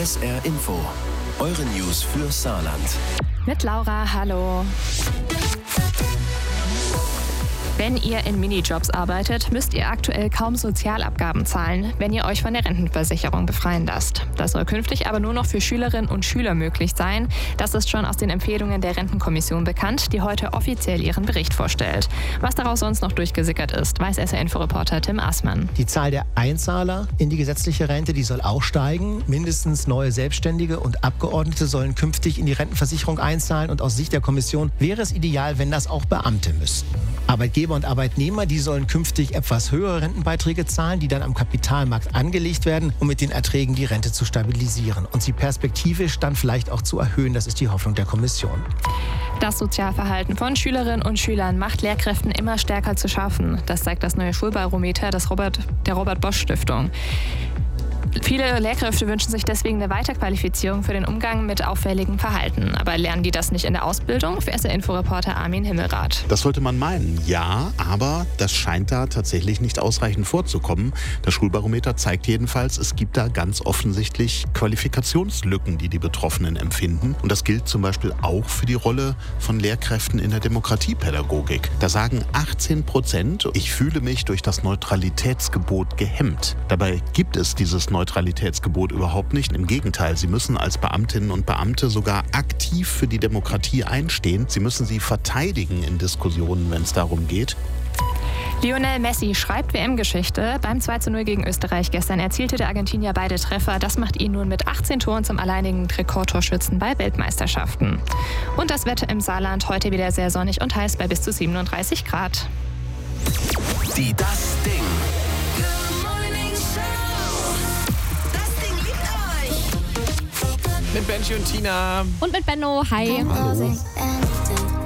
SR Info, eure News für Saarland. Mit Laura, hallo. Wenn ihr in Minijobs arbeitet, müsst ihr aktuell kaum Sozialabgaben zahlen, wenn ihr euch von der Rentenversicherung befreien lasst. Das soll künftig aber nur noch für Schülerinnen und Schüler möglich sein. Das ist schon aus den Empfehlungen der Rentenkommission bekannt, die heute offiziell ihren Bericht vorstellt. Was daraus sonst noch durchgesickert ist, weiß SR-Info-Reporter Tim Aßmann. Die Zahl der Einzahler in die gesetzliche Rente, die soll auch steigen. Mindestens neue Selbstständige und Abgeordnete sollen künftig in die Rentenversicherung einzahlen. Und aus Sicht der Kommission wäre es ideal, wenn das auch Beamte müssten. Arbeitgeber und Arbeitnehmer, die sollen künftig etwas höhere Rentenbeiträge zahlen, die dann am Kapitalmarkt angelegt werden, um mit den Erträgen die Rente zu stabilisieren und sie perspektivisch dann vielleicht auch zu erhöhen. Das ist die Hoffnung der Kommission. Das Sozialverhalten von Schülerinnen und Schülern macht Lehrkräften immer stärker zu schaffen. Das zeigt das neue Schulbarometer der Robert-Bosch-Stiftung. Viele Lehrkräfte wünschen sich deswegen eine Weiterqualifizierung für den Umgang mit auffälligem Verhalten. Aber lernen die das nicht in der Ausbildung? Für SR-Info-Reporter Armin Himmelrath. Das sollte man meinen, ja, aber das scheint da tatsächlich nicht ausreichend vorzukommen. Das Schulbarometer zeigt jedenfalls, es gibt da ganz offensichtlich Qualifikationslücken, die die Betroffenen empfinden. Und das gilt zum Beispiel auch für die Rolle von Lehrkräften in der Demokratiepädagogik. Da sagen 18%, ich fühle mich durch das Neutralitätsgebot gehemmt. Dabei gibt es dieses Neutralitätsgebot überhaupt nicht. Im Gegenteil, sie müssen als Beamtinnen und Beamte sogar aktiv für die Demokratie einstehen. Sie müssen sie verteidigen in Diskussionen, wenn es darum geht. Lionel Messi schreibt WM-Geschichte. Beim 2:0 gegen Österreich gestern erzielte der Argentinier beide Treffer. Das macht ihn nun mit 18 Toren zum alleinigen Rekordtorschützen bei Weltmeisterschaften. Und das Wetter im Saarland heute wieder sehr sonnig und heiß bei bis zu 37 Grad. Das Ding. Mit Benji und Tina. Und mit Benno. Hi. Hallo.